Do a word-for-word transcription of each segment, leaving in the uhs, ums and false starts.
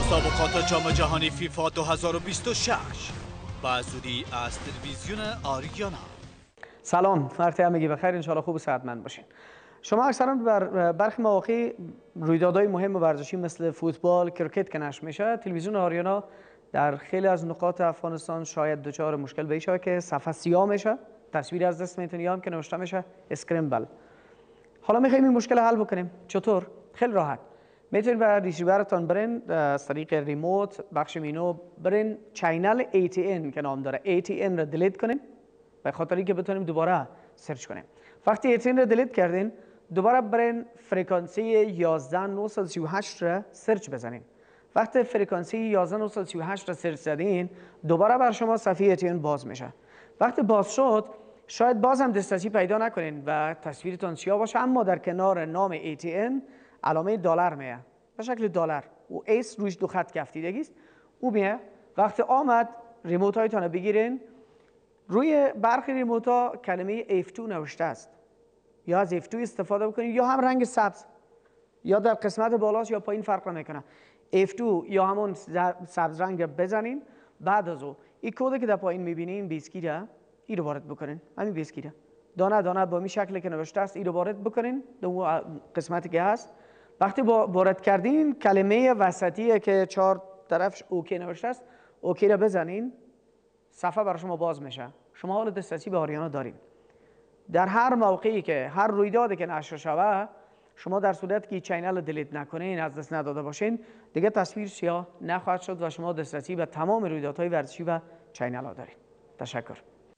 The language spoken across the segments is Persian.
مسابقات جام جهانی فیفا دو هزار و بیست و شش با زودی از تلویزیون آریانا. سلام، وقت همگی بخیر، انشالله خوب و صحتمند باشین. شما اکثرا بر برخی مواقع رویدادهای مهم ورزشی مثل فوتبال، کرکت که نشر میشه، تلویزیون آریانا در خیلی از نقاط افغانستان شاید دچار مشکل بشه که صفحه سیاه میشه، تصویر از دست میتونی هم که نوشته میشه اسکرمبل. حالا میخوایم این مشکل حل بکنیم. چطور؟ خیلی راحت. میتونید به ریسیورتون برین از طریق ریموت بخش مینو برین چینل ای تی ان که نام داره ای تی ان رو دیلیت کنیم به خاطر اینکه بتونیم دوباره سرچ کنیم. وقتی ای تی ان رو دیلیت کردین دوباره برین فرکانسی یازده هزار و نهصد و سی و هشت را سرچ بزنین. وقتی فرکانسی یازده هزار و نهصد و سی و هشت را سرچ زدین دوباره بر شما صفحه ای تی ان باز میشه. وقتی باز شد شاید باز هم دسترسی پیدا نکنین و تصویرتون سیاه باشه، اما در کنار نام ای تی ان علامه دلار میه به شکل دلار و ایس روش دو خط کفتیدگی است. او میه. وقتی آمد ریموت هایتان بگیرین، روی برخی ریموت ها کلمه اف دو نوشته است، یا از اف دو استفاده بکنید یا هم رنگ سبز، یا در قسمت بالاست یا پایین فرق نمیکنه. اف دو یا همون سبز رنگ بزنین. بعد از او این کد که در پایین میبینین بیسکی را این رو وارد بکنین. همین بیسکی را دانه دانه با می شکلی که نوشته است این رو وارد بکنین در اون قسمتی که هست. وقتی وارد کردین کلمه وسطی که چهار طرفش اوکی نوشته است اوکی را بزنین، صفحه برای شما باز میشه. شما حال دسترسی به آریانا دارین. در هر موقعی که هر رویدادی که نشر شوه، شما در صورتی که چینل رو دیلیت نکنین، از دست نداده باشین، دیگه تصویر سیاه نخواهد شد و شما دسترسی به تمام رویدادهای ورزشی و چینل ها دارین. تشکر.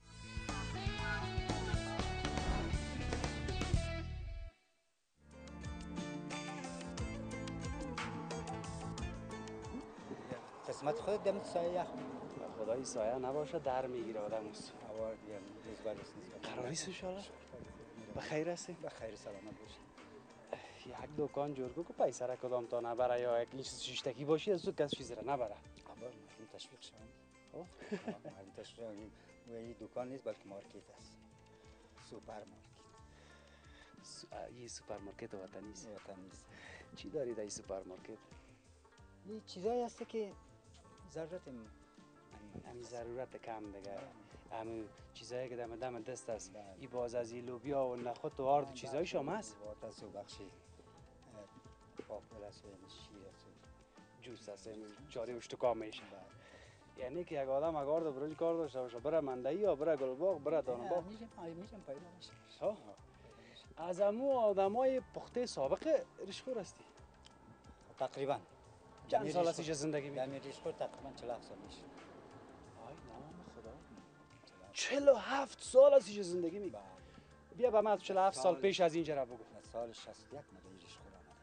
قسمت خود دم سایه یخ خدای سایه نباشه در میگیره آدم است. هوا دیگه روز بر روز نیست. قراریست ان شاء الله. بخیر هستی؟ بخیر سلامت باشید. یک دکان جور کو که پیسه را کدام تا نبره یا یک چیز شیشتکی باشی از تو کس چیز را نبره. خبر این تشویق شدم. خب این تشویق این دکان نیست بلکه مارکت است. سوپرمارکت. این سوپرمارکت وطنی است. وطنی است. چی داری در این سوپرمارکت؟ این چیزایی هست که ضرورت همین ضرورت کم دیگه. همین چیزایی که دم دم دست است. این باز از این لوبیا و نخود و آرد چیزای شما است. واتس و بخشی پاپل است و شیر است. جوس است. جاری اشتکا میشه. یعنی که یک آدم اگر دو برنج کار داشته باشه بره مندهی یا بره گلباغ بره دانباغ میشم میشم پیدا میشه. از امو آدمای پخته سابق ریشخور هستی؟ تقریبا. چند سال هستی که زندگی میکنی؟ در ریشخور تقریبا چهل و هفت سال میشه. آی نام خدا. چهل و هفت سال هستی که زندگی میکنی؟ بیا به من چهل و هفت سال پیش از اینجا را بگو. سال شصت و یک من ریشخور آمدم.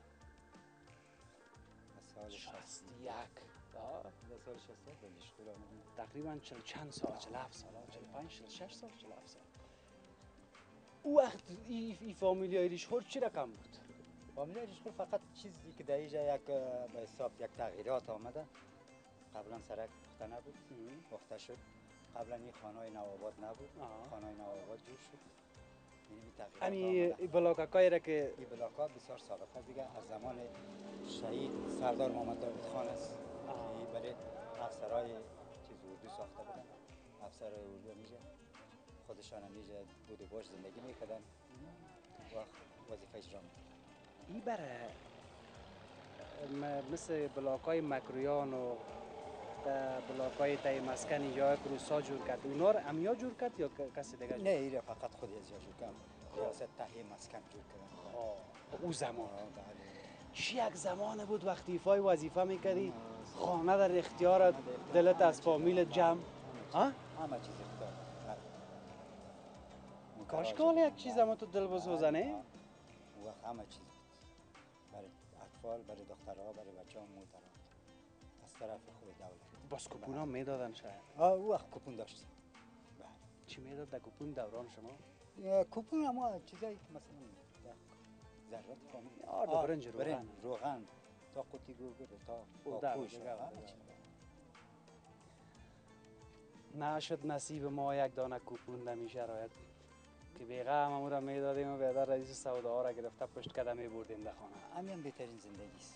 سال شصت و یک. در سال شصت و یک به ریشخور آمدم. تقریبا چهل چند سال؟ چهل و هفت سال، چهل و پنج، چهل و شش سال، چهل و هفت سال. او وقت این ای فامیلیای ریشخور چی رقم بود؟ فامیلیای ریشخور فقط چیزی که در اینجا یک به حساب یک تغییرات آمده. قبلا سرک پخته نبود، پخته شد. قبلا این خانه‌های نوآباد نبود، خانه‌های نوآباد جور شد. این بلاک‌های را که این بلاک‌ها بسیار سابقه دیگه از زمان شهید سردار محمد داود خان است. این برای افسرهای چیز اردو ساخته بودن. افسرهای اردو میشه خودشان میشه بود باش زندگی میکردن و وظیفه اجرا میکردن. این برای مثل بلاک‌های مکرویان و بلاک‌های تای مسکن یا کروسا جور کرد، اونا رو امیا جور کرد یا کسی دیگه؟ نه ایره فقط خود از جور کرد. ریاست تهیه مسکن جور کردن. او زمان چی یک زمان بود وقتی ایفای وظیفه میکردی خانه در اختیار دلت از فامیل جمع ها؟ همه چیز اختیار. کاشکال یک چیز اما تو دل بسوزنه؟ وقت همه چیز برای اطفال، برای دخترها، برای بچه‌ها محترم از طرف خود دولت. باز کپون ها میدادن شاید؟ آه او وقت کپون داشتیم. چی میداد در کپون دوران شما؟ کپون اما چیزایی که مثلا ذرات کامل. آرد برنج روغن. روغن تا قوطی گوگل تا پوش. نشد نصیب ما یک دانه کپون نمیشه راید که بیغم امو را میدادیم و بیادر رئیس سودا ها را گرفته پشت کده میبردیم در خانه. همین بهترین زندگی است.